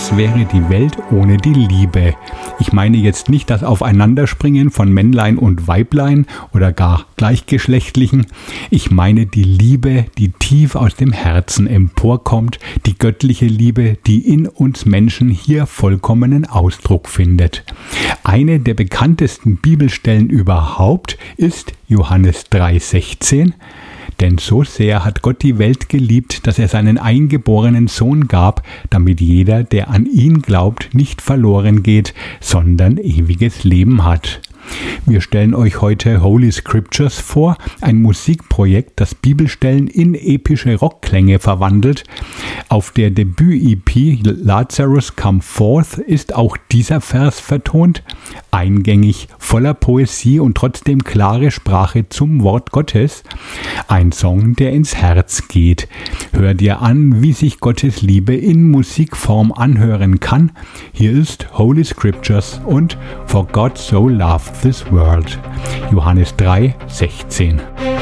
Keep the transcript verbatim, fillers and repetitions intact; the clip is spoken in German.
Was wäre die Welt ohne die Liebe? Ich meine jetzt nicht das Aufeinanderspringen von Männlein und Weiblein oder gar Gleichgeschlechtlichen. Ich meine die Liebe, die tief aus dem Herzen emporkommt, die göttliche Liebe, die in uns Menschen hier vollkommenen Ausdruck findet. Eine der bekanntesten Bibelstellen überhaupt ist Johannes drei sechzehn. Denn so sehr hat Gott die Welt geliebt, dass er seinen eingeborenen Sohn gab, damit jeder, der an ihn glaubt, nicht verloren geht, sondern ewiges Leben hat. Wir stellen euch heute Holy Scriptures vor, ein Musikprojekt, das Bibelstellen in epische Rockklänge verwandelt. Auf der Debüt-E P Lazarus Come Forth ist auch dieser Vers vertont, eingängig, voller Poesie und trotzdem klare Sprache zum Wort Gottes. Ein Song, der ins Herz geht. Hör dir an, wie sich Gottes Liebe in Musikform anhören kann. Hier ist Holy Scriptures und For God So Loved This World. Johannes drei sechzehn.